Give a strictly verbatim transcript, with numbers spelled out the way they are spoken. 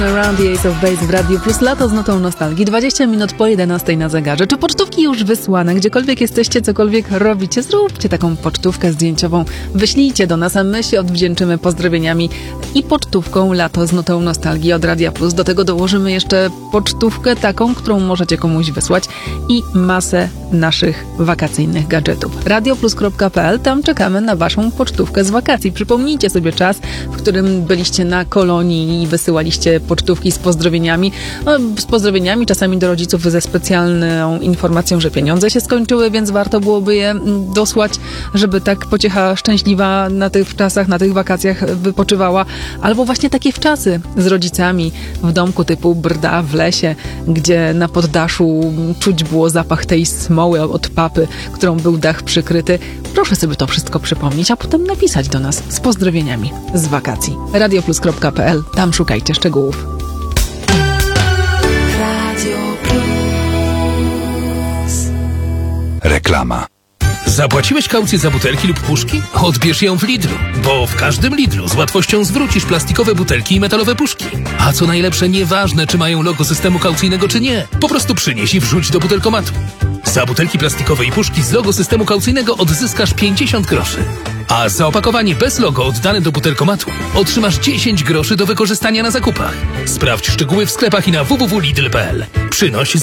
Around the Ace of Base w Radiu Plus, lato z notą nostalgii, dwadzieścia minut po jedenastej na zegarze. Czy pocztówki już wysłane? Gdziekolwiek jesteście, cokolwiek robicie, zróbcie taką pocztówkę zdjęciową, wyślijcie do nas, a my się odwdzięczymy pozdrowieniami i pocztówką lato z notą nostalgii od Radia Plus. Do tego dołożymy jeszcze pocztówkę taką, którą możecie komuś wysłać i masę naszych wakacyjnych gadżetów. radioplus kropka pe el, tam czekamy na waszą pocztówkę z wakacji. Przypomnijcie sobie czas, w którym byliście na kolonii i wysyłaliście pocztówki z pozdrowieniami. No, z pozdrowieniami czasami do rodziców ze specjalną informacją, że pieniądze się skończyły, więc warto byłoby je dosłać, żeby tak pociecha szczęśliwa na tych czasach, na tych wakacjach wypoczywała. Albo właśnie takie wczasy z rodzicami w domku typu Brda w lesie, gdzie na poddaszu czuć było zapach tej smoły od papy, którą był dach przykryty. Proszę sobie to wszystko przypomnieć, a potem napisać do nas z pozdrowieniami z wakacji. radioplus kropka pe el, tam szukajcie szczegółów. Radio Plus. Reklama. Zapłaciłeś kaucję za butelki lub puszki? Odbierz ją w Lidlu, bo w każdym Lidlu z łatwością zwrócisz plastikowe butelki i metalowe puszki. A co najlepsze, nieważne czy mają logo systemu kaucyjnego czy nie, po prostu przynieś i wrzuć do butelkomatu. Za butelki plastikowe i puszki z logo systemu kaucyjnego odzyskasz pięćdziesiąt groszy. A za opakowanie bez logo oddane do butelkomatu otrzymasz dziesięć groszy do wykorzystania na zakupach. Sprawdź szczegóły w sklepach i na w w w kropka lidl kropka pe el. Przynoś